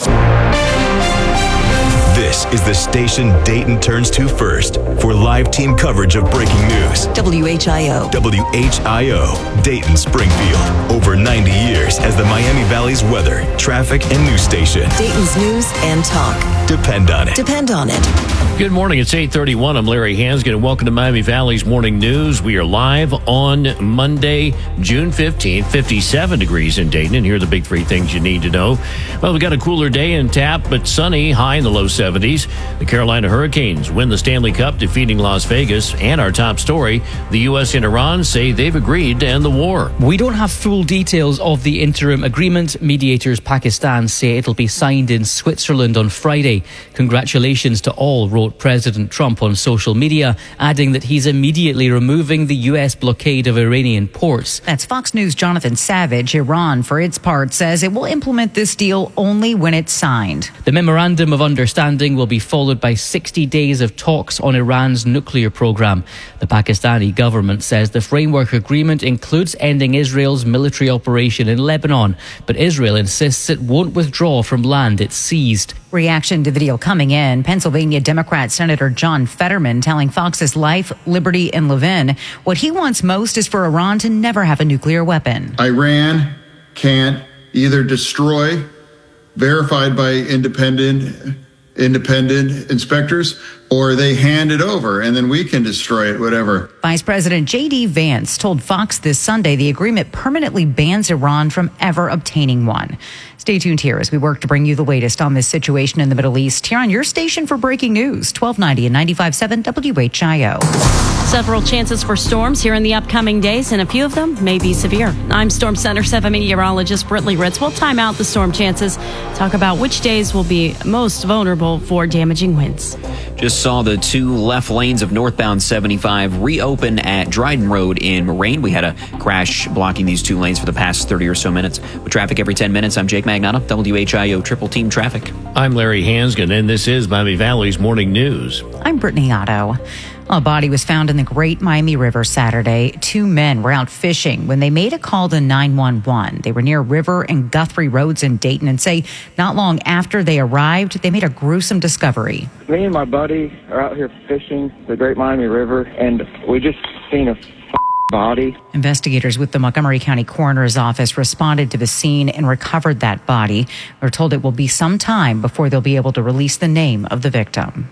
This is the station Dayton turns to first for live team coverage of breaking news. W H I O. W H I O, Dayton Springfield. Over ninety years as the Miami Valley's weather, traffic, and news station. Dayton's news and talk. Depend on it. Depend on it. Good morning. It's eight thirty-one. I'm Larry Hansgen, and welcome to Miami Valley's Morning News. We are live on Monday, June fifteenth, fifty-seven degrees in Dayton, and here are the big three things you need to know. Well, we got a cooler day in Tap, but sunny, high in the low seventies. The Carolina Hurricanes win the Stanley Cup, defeating Las Vegas. And our top story, the U S and Iran say they've agreed to end the war. We don't have full details of the interim agreement. Mediators Pakistan say it'll be signed in Switzerland on Friday. Congratulations to all, wrote President Trump on social media, adding that he's immediately removing the U S blockade of Iranian ports. That's Fox News' Jonathan Savage. Iran, for its part, says it will implement this deal only when it's signed. The memorandum of understanding will be followed by sixty days of talks on Iran's nuclear program. The Pakistani government says the framework agreement includes ending Israel's military operation in Lebanon, but Israel insists it won't withdraw from land it seized. Reaction to video coming in. Pennsylvania Democrat Senator John Fetterman telling Fox's Life, Liberty, and Levin what he wants most is for Iran to never have a nuclear weapon. Iran can't either destroy, verified by independent independent inspectors, or they hand it over and then we can destroy it, whatever. Vice President J D Vance told Fox this Sunday the agreement permanently bans Iran from ever obtaining one. Stay tuned here as we work to bring you the latest on this situation in the Middle East here on your station for breaking news, twelve ninety and ninety-five point seven W H I O. Several chances for storms here in the upcoming days, and a few of them may be severe. I'm Storm Center seven meteorologist Brittany Ritz. We'll time out the storm chances, talk about which days will be most vulnerable for damaging winds. Just saw the two left lanes of northbound seventy-five reopen at Dryden Road in Moraine. We had a crash blocking these two lanes for the past thirty or so minutes. With traffic every ten minutes, I'm Jake Magnotta, W H I O Triple Team Traffic. I'm Larry Hansgen, and this is Miami Valley's Morning News. I'm Brittany Otto. A body was found in the Great Miami River Saturday. Two men were out fishing when they made a call to nine one one. They were near River and Guthrie Roads in Dayton and say not long after they arrived, they made a gruesome discovery. Me and my buddy are out here fishing the Great Miami River, and we just seen a body. Investigators with the Montgomery County Coroner's Office responded to the scene and recovered that body. They're told it will be some time before they'll be able to release the name of the victim.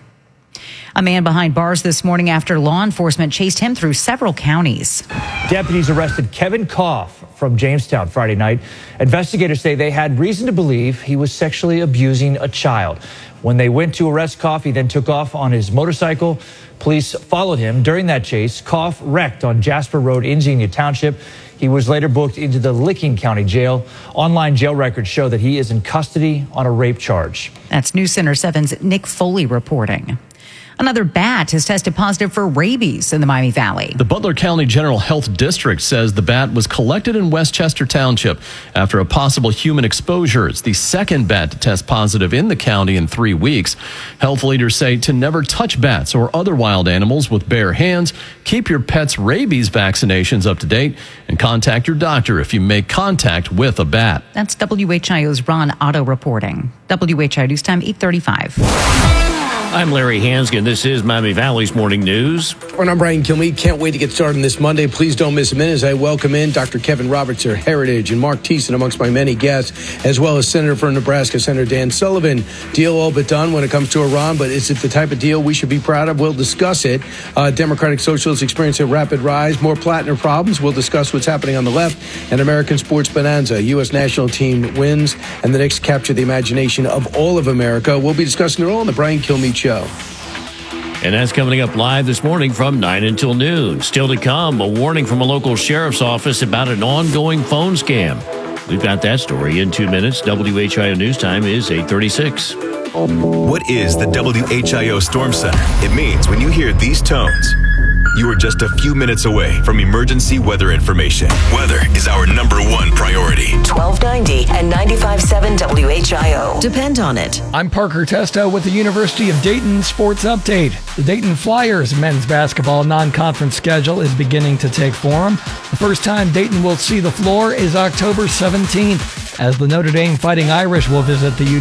A man behind bars this morning after law enforcement chased him through several counties. Deputies arrested Kevin Koff from Jamestown Friday night. Investigators say they had reason to believe he was sexually abusing a child. When they went to arrest Koff, he then took off on his motorcycle. Police followed him. During that chase, Koff wrecked on Jasper Road in Xenia Township. He was later booked into the Licking County Jail. Online jail records show that he is in custody on a rape charge. That's News Center seven's Nick Foley reporting. Another bat has tested positive for rabies in the Miami Valley. The Butler County General Health District says the bat was collected in Westchester Township after a possible human exposure. It's the second bat to test positive in the county in three weeks. Health leaders say to never touch bats or other wild animals with bare hands. Keep your pet's rabies vaccinations up to date and contact your doctor if you make contact with a bat. That's W H I O's Ron Otto reporting. W H I O News Time, eight thirty-five. I'm Larry Hanskin. This is Miami Valley's Morning News. And I'm Brian Kilmeade. Can't wait to get started this Monday. Please don't miss a minute as I welcome in Doctor Kevin Roberts of Heritage and Mark Thiessen amongst my many guests, as well as Senator from Nebraska, Senator Dan Sullivan. Deal all but done when it comes to Iran, but is it the type of deal we should be proud of? We'll discuss it. Uh, Democratic Socialists experience a rapid rise. More platinum problems. We'll discuss what's happening on the left. And American Sports Bonanza. U S national team wins, and the Knicks capture the imagination of all of America. We'll be discussing it all on the Brian Kilmeade Show. And that's coming up live this morning from nine until noon. Still to come, a warning from a local sheriff's office about an ongoing phone scam. We've got that story in two minutes. W H I O News Time is eight thirty-six. What is the W H I O Storm Center? It means when you hear these tones, you are just a few minutes away from emergency weather information. Weather is our number one priority. twelve ninety and ninety-five point seven W H I O. Depend on it. I'm Parker Testo with the University of Dayton Sports Update. The Dayton Flyers men's basketball non-conference schedule is beginning to take form. The first time Dayton will see the floor is October seventeenth, as the Notre Dame Fighting Irish will visit the U